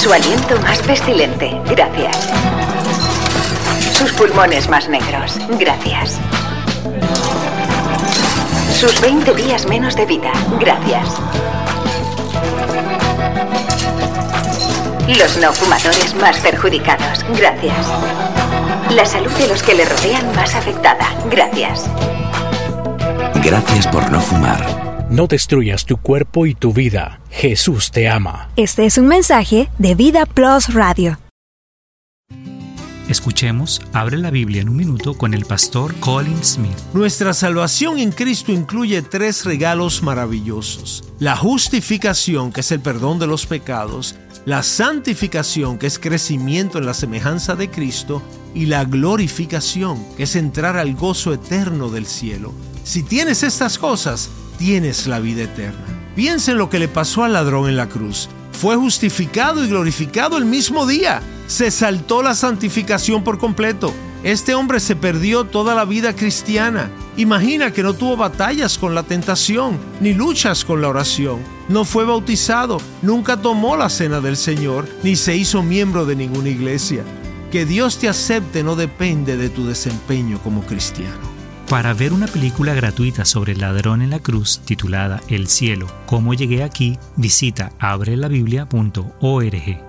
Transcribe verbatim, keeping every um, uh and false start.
Su aliento más pestilente, gracias. Sus pulmones más negros, gracias. Sus veinte días menos de vida, gracias. Los no fumadores más perjudicados, gracias. La salud de los que le rodean más afectada, gracias. Gracias por no fumar. No destruyas tu cuerpo y tu vida. Jesús te ama. Este es un mensaje de Vida Plus Radio. Escuchemos Abre la Biblia en un minuto con el pastor Colin Smith. Nuestra salvación en Cristo incluye tres regalos maravillosos: la justificación, que es el perdón de los pecados; la santificación, que es crecimiento en la semejanza de Cristo; y la glorificación, que es entrar al gozo eterno del cielo. Si tienes estas cosas, tienes la vida eterna. Piensa en lo que le pasó al ladrón en la cruz. Fue justificado y glorificado el mismo día. Se saltó la santificación por completo. Este hombre se perdió toda la vida cristiana. Imagina que no tuvo batallas con la tentación, ni luchas con la oración. No fue bautizado, nunca tomó la cena del Señor, ni se hizo miembro de ninguna iglesia. Que Dios te acepte no depende de tu desempeño como cristiano. Para ver una película gratuita sobre el ladrón en la cruz titulada El cielo, ¿cómo llegué aquí?, visita abre la biblia punto org.